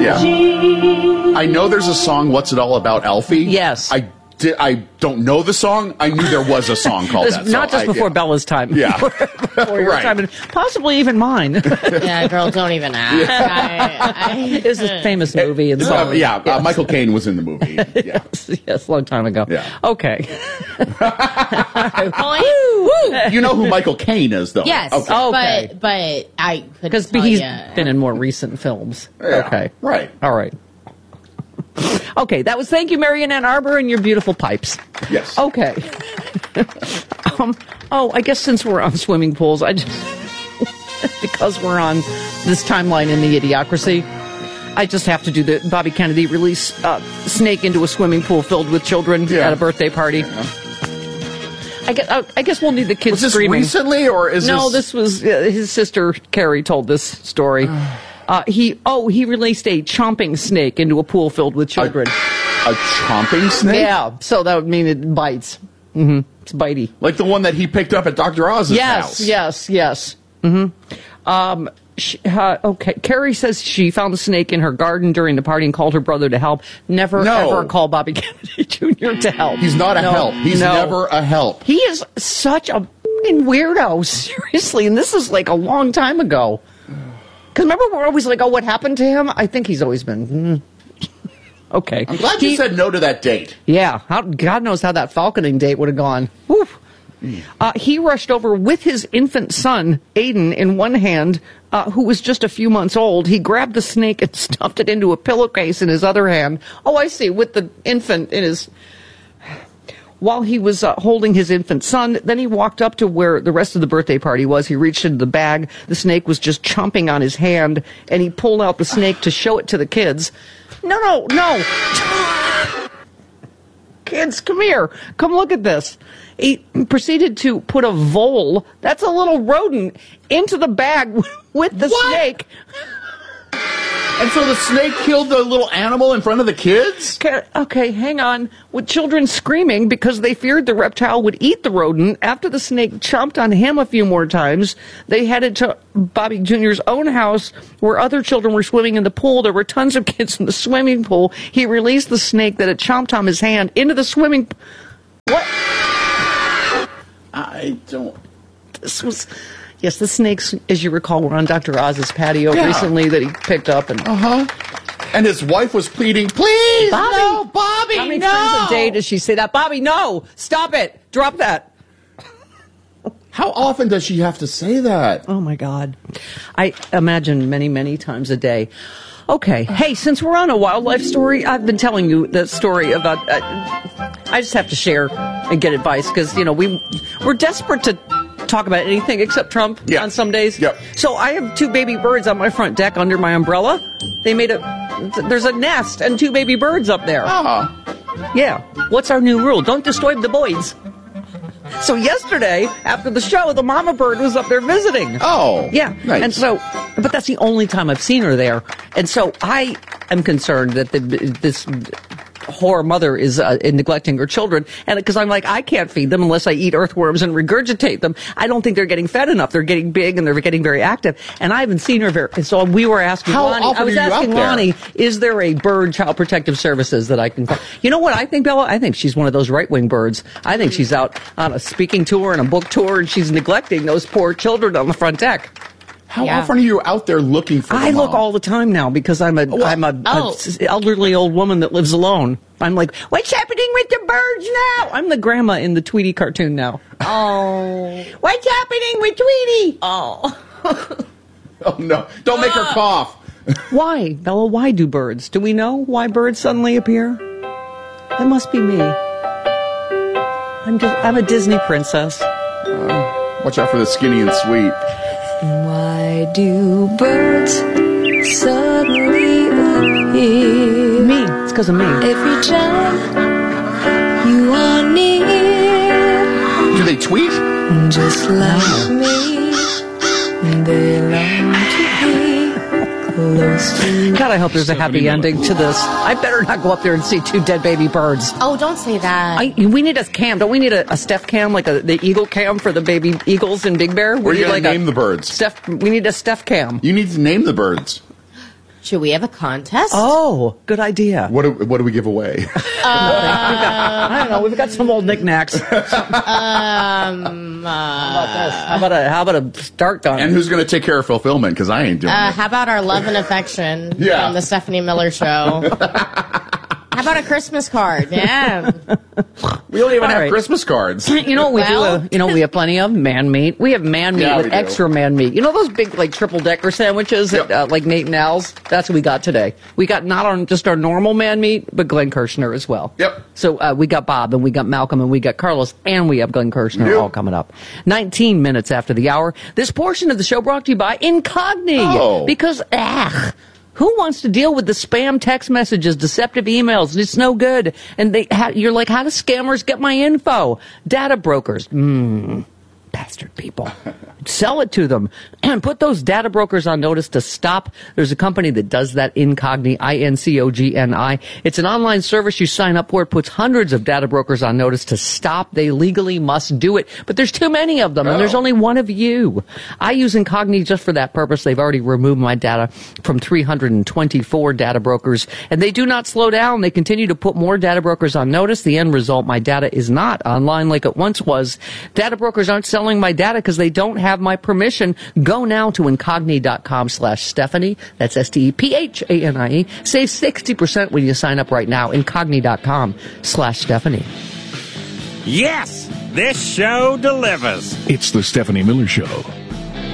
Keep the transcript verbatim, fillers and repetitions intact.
Yeah. I know there's a song, What's It All About, Alfie? Yes. I did, I don't know the song. I knew there was a song called that. Not so just I, before yeah. Bella's time. Yeah. Before your Right. time, and possibly even mine. Yeah, girl, don't even ask. I, I, It's a famous movie and song. Uh, yeah, uh, Michael Caine was in the movie. Yeah. yes, yes, long time ago. Yeah. Okay. You know who Michael Caine is, though. Yes, Okay. Okay. but but I could Because tell he's ya. been in more recent films. Yeah, Okay. Right. All right. Okay, that was thank you, Marion Ann Arbor, and your beautiful pipes. Yes. Okay. um, oh, I guess since we're on swimming pools, I just because we're on this timeline in the Idiocracy, I just have to do the Bobby Kennedy release uh, snake into a swimming pool filled with children Yeah. at a birthday party. Yeah. I guess, uh, I guess we'll need the kids Was this screaming. recently, or is No, this... this was uh, his sister Carrie told this story. Uh, he oh he released a chomping snake into a pool filled with children. A chomping snake? Yeah, so that would mean it bites. Mm-hmm. It's bitey. Like the one that he picked up at Doctor Oz's Yes, house. yes, yes. Mm-hmm. Um, she, uh, okay, Carrie says she found the snake in her garden during the party and called her brother to help. Never, No. ever call Bobby Kennedy Junior to help. He's not a No, help. He's no. never a help. He is such a fucking weirdo, seriously, and this is like a long time ago. Because remember, we're always like, oh, what happened to him? I think he's always been... Mm. Okay. I'm glad He- you said no to that date. Yeah, how, God knows how that falconing date would have gone. Whew. Uh, he rushed over with his infant son, Aiden, in one hand, uh, who was just a few months old. He grabbed the snake and stuffed it into a pillowcase in his other hand. Oh, I see, with the infant in his... While he was uh, holding his infant son, then he walked up to where the rest of the birthday party was. He reached into the bag. The snake was just chomping on his hand, and he pulled out the snake to show it to the kids. No, no, no. Kids, come here. Come look at this. He proceeded to put a vole, that's a little rodent, into the bag with the What? snake. And so the snake killed the little animal in front of the kids? Okay, okay, hang on. With children screaming because they feared the reptile would eat the rodent, after the snake chomped on him a few more times, they headed to Bobby Junior's own house where other children were swimming in the pool. There were tons of kids in the swimming pool. He released the snake that had chomped on his hand into the swimming pool. What? I don't... This was... Yes, the snakes, as you recall, were on Doctor Oz's patio Yeah. recently that he picked up. And Uh-huh. And his wife was pleading, please, Bobby! no, Bobby, how many no! times a day does she say that? Bobby, no! Stop it! Drop that! How often does she have to say that? Oh, my God. I imagine many, many times a day. Okay. Hey, since we're on a wildlife story, I've been telling you the story about... Uh, I just have to share and get advice because, you know, we, we're desperate to talk about anything except Trump Yeah. on some days. Yep. So I have two baby birds on my front deck under my umbrella. They made a... There's a nest and two baby birds up there. Uh-huh. Yeah. What's our new rule? Don't disturb the boys. So yesterday, after the show, the mama bird was up there visiting. Oh. Yeah. Nice. And so, but that's the only time I've seen her there. And so I am concerned that the, this whore mother is uh, neglecting her children. And because I'm like, I can't feed them unless I eat earthworms and regurgitate them. I don't think they're getting fed enough. They're getting big and they're getting very active. And I haven't seen her very, and so we were asking How Lonnie, often I was are you asking out there? Lonnie, is there a bird child protective services that I can call? You know what I think, Bella? I think she's one of those right-wing birds. I think she's out on a speaking tour and a book tour and she's neglecting those poor children on the front deck. How Yeah. often are you out there looking for them? I look all? all the time now because I'm a am a, Oh. a elderly old woman that lives alone. I'm like, what's happening with the birds now? I'm the grandma in the Tweety cartoon now. Oh. What's happening with Tweety? Oh. Oh, no. Don't make her cough. Why, Bella? Why do birds? Do we know why birds suddenly appear? It must be me. I'm just, I'm a Disney princess. Watch out for the skinny and sweet. Why do birds suddenly appear? Me. It's because of me. Every time you are near, Do they tweet? just like me, they long to be close to. God, I hope there's a happy ending to this. I better not go up there and see two dead baby birds. Oh, don't say that. I, we need a cam. Don't we need a, a Steph cam, like a, the eagle cam for the baby eagles in Big Bear? Where are We you need going to like name a the birds? Steph, we need a Steph cam. You need to name the birds. Should we have a contest? Oh, good idea. What do, what do we give away? I don't know. We've got some old knickknacks. Um, uh, How about a how about a start gun? And who's going to take care of fulfillment? Because I ain't doing uh, it. how about our love and affection Yeah. from the Stephanie Miller Show? How about a Christmas card? Yeah. We don't even All have right. Christmas cards. You know what we Well- do? Uh, you know we have plenty of man meat. We have man meat Yeah, we with do. extra man meat. You know those big like triple decker sandwiches, Yep. at, uh, like Nate and Al's. That's what we got today. We got not on just our normal man meat, but Glenn Kirshner as well. Yep. So uh, we got Bob and we got Malcolm and we got Carlos and we have Glenn Kirshner Yep. all coming up. Nineteen minutes after the hour. This portion of the show brought to you by Incogni. Oh. Because ah. Who wants to deal with the spam text messages, deceptive emails? It's no good. And they, ha, you're like, how do scammers get my info? Data brokers. Mmm. Bastard people. Sell it to them and put those data brokers on notice to stop. There's a company that does that, Incogni, I N C O G N I. It's an online service you sign up for. It puts hundreds of data brokers on notice to stop. They legally must do it, but there's too many of them, and there's Oh. only one of you. I use Incogni just for that purpose. They've already removed my data from three hundred twenty-four data brokers, and they do not slow down. They continue to put more data brokers on notice. The end result, my data is not online like it once was. Data brokers aren't selling my data because they don't have my permission. Go now to incogni.com slash Stephanie. That's S T E P H A N I E. Save sixty percent when you sign up right now. Incogni.com slash Stephanie. Yes, this show delivers. It's the Stephanie Miller Show.